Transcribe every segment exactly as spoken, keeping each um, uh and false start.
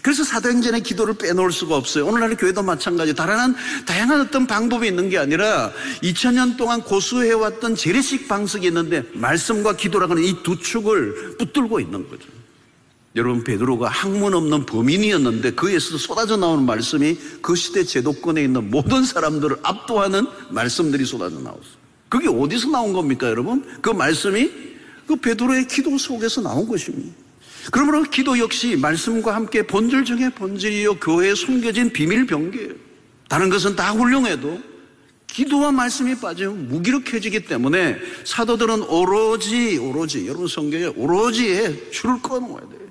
그래서 사도행전의 기도를 빼놓을 수가 없어요. 오늘날 교회도 마찬가지. 다양한, 다양한 어떤 방법이 있는 게 아니라 이천 년 동안 고수해왔던 재래식 방식이 있는데 말씀과 기도라고 하는 이 두 축을 붙들고 있는 거죠. 여러분, 베드로가 학문 없는 범인이었는데 그에서 쏟아져 나오는 말씀이 그 시대 제도권에 있는 모든 사람들을 압도하는 말씀들이 쏟아져 나왔어요. 그게 어디서 나온 겁니까, 여러분? 그 말씀이 그 베드로의 기도 속에서 나온 것입니다. 그러므로 기도 역시 말씀과 함께 본질 중에 본질이요 교회에 숨겨진 비밀 병기예요. 다른 것은 다 훌륭해도 기도와 말씀이 빠지면 무기력해지기 때문에 사도들은 오로지 오로지 여러분 성경에 오로지에 줄을 꺼놓아야 돼요.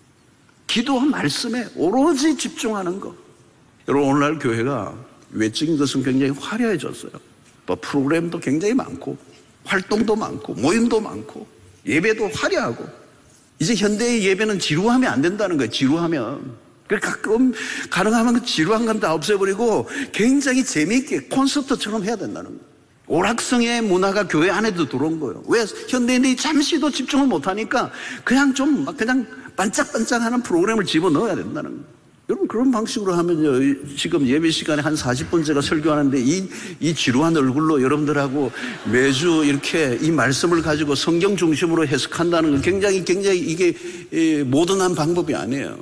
기도와 말씀에 오로지 집중하는 것. 여러분, 오늘날 교회가 외적인 것은 굉장히 화려해졌어요. 뭐 프로그램도 굉장히 많고 활동도 많고 모임도 많고 예배도 화려하고, 이제 현대의 예배는 지루하면 안 된다는 거예요. 지루하면. 그러니까 가끔 가능하면 그 지루한 건 다 없애버리고 굉장히 재미있게 콘서트처럼 해야 된다는 거예요. 오락성의 문화가 교회 안에도 들어온 거예요. 왜? 현대인들이 잠시도 집중을 못하니까 그냥 좀 그냥 반짝반짝하는 프로그램을 집어넣어야 된다는 거예요. 여러분, 그런 방식으로 하면요, 지금 예배 시간에 한 사십 분 제가 설교하는데 이, 이 지루한 얼굴로 여러분들하고 매주 이렇게 이 말씀을 가지고 성경 중심으로 해석한다는 건 굉장히 굉장히 이게 모던한 방법이 아니에요.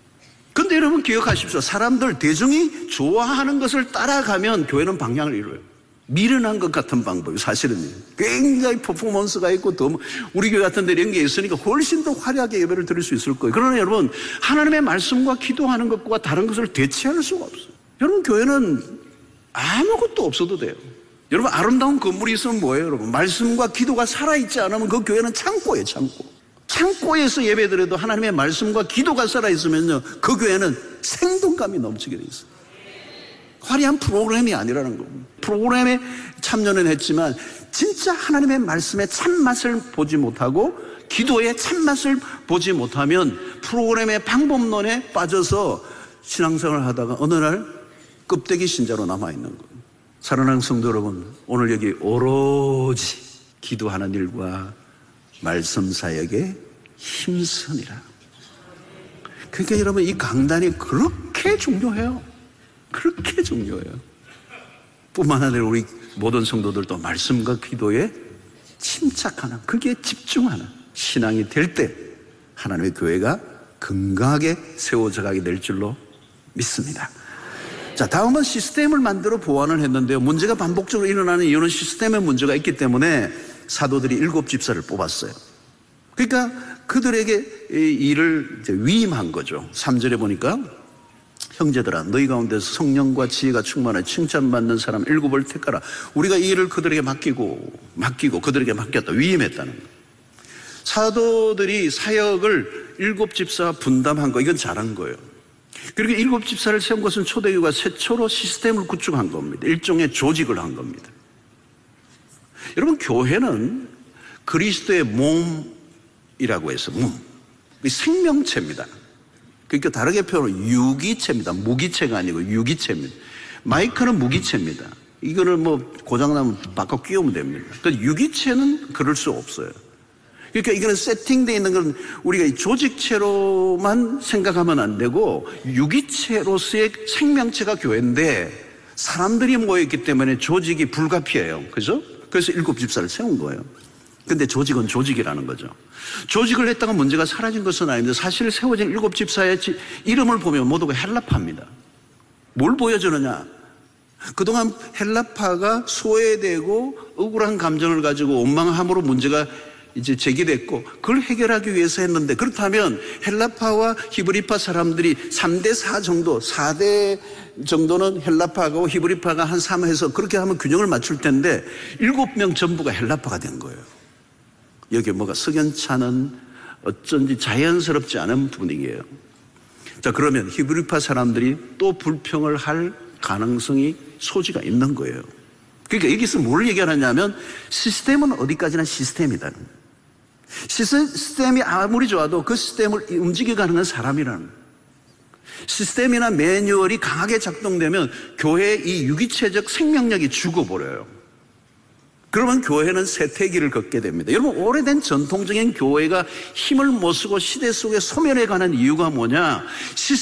근데 여러분 기억하십시오. 사람들, 대중이 좋아하는 것을 따라가면 교회는 방향을 잃어요. 미련한 것 같은 방법이 사실은 굉장히 퍼포먼스가 있고 더 우리 교회 같은 데 이런 게 있으니까 훨씬 더 화려하게 예배를 드릴 수 있을 거예요. 그러나 여러분, 하나님의 말씀과 기도하는 것과 다른 것을 대체할 수가 없어요. 여러분, 교회는 아무것도 없어도 돼요. 여러분, 아름다운 건물이 있으면 뭐예요? 여러분, 말씀과 기도가 살아있지 않으면 그 교회는 창고예요. 창고. 창고에서 예배드려도 하나님의 말씀과 기도가 살아있으면요, 그 교회는 생동감이 넘치게 돼 있어요. 화려한 프로그램이 아니라는 겁니다. 프로그램에 참여는 했지만 진짜 하나님의 말씀의 참맛을 보지 못하고 기도의 참맛을 보지 못하면 프로그램의 방법론에 빠져서 신앙생활을 하다가 어느 날 껍데기 신자로 남아있는 거예요. 사랑하는 성도 여러분, 오늘 여기 오로지 기도하는 일과 말씀 사역에 힘쓰니라. 그러니까 여러분, 이 강단이 그렇게 중요해요. 그렇게 중요해요. 뿐만 아니라 우리 모든 성도들도 말씀과 기도에 침착하는, 그게 집중하는 신앙이 될 때 하나님의 교회가 건강하게 세워져 가게 될 줄로 믿습니다. 자, 다음은 시스템을 만들어 보완을 했는데요, 문제가 반복적으로 일어나는 이유는 시스템에 문제가 있기 때문에 사도들이 일곱 집사를 뽑았어요. 그러니까 그들에게 이 일을 이제 위임한 거죠. 삼 절에 보니까 형제들아, 너희 가운데서 성령과 지혜가 충만해 칭찬받는 사람 일곱을 택하라. 우리가 이 일을 그들에게 맡기고 맡기고 그들에게 맡겼다, 위임했다는 거예요. 사도들이 사역을 일곱 집사와 분담한 거, 이건 잘한 거예요. 그리고 일곱 집사를 세운 것은 초대교회가 최초로 시스템을 구축한 겁니다. 일종의 조직을 한 겁니다. 여러분, 교회는 그리스도의 몸이라고 해서 몸, 생명체입니다. 그러니까 다르게 표현하면 유기체입니다. 무기체가 아니고 유기체입니다. 마이크는 무기체입니다. 이거를 뭐 고장나면 바꿔 끼우면 됩니다. 그러니까 유기체는 그럴 수 없어요. 그러니까 이거는 세팅되어 있는 건 우리가 조직체로만 생각하면 안 되고 유기체로서의 생명체가 교회인데 사람들이 모여있기 때문에 조직이 불가피해요. 그죠? 그래서 일곱 집사를 세운 거예요. 근데 조직은 조직이라는 거죠. 조직을 했다가 문제가 사라진 것은 아닌데 사실 세워진 일곱 집사의 이름을 보면 모두가 헬라파입니다. 뭘 보여주느냐? 그동안 헬라파가 소외되고 억울한 감정을 가지고 원망함으로 문제가 이제 제기됐고 그걸 해결하기 위해서 했는데, 그렇다면 헬라파와 히브리파 사람들이 삼 대 사 정도, 사 대 정도는 헬라파하고 히브리파가 한 삼 해서 그렇게 하면 균형을 맞출 텐데 일곱 명 전부가 헬라파가 된 거예요. 여기에 뭐가 석연찮은, 어쩐지 자연스럽지 않은 분위기예요. 자, 그러면 히브리파 사람들이 또 불평을 할 가능성이, 소지가 있는 거예요. 그러니까 여기서 뭘 얘기하느냐면 시스템은 어디까지나 시스템이다. 시스템이 아무리 좋아도 그 시스템을 움직여가는 건 사람이라는 거예요. 시스템이나 매뉴얼이 강하게 작동되면 교회의 이 유기체적 생명력이 죽어버려요. 그러면 교회는 쇠퇴기를 걷게 됩니다. 여러분, 오래된 전통적인 교회가 힘을 못 쓰고 시대 속에 소멸해가는 이유가 뭐냐? 시스템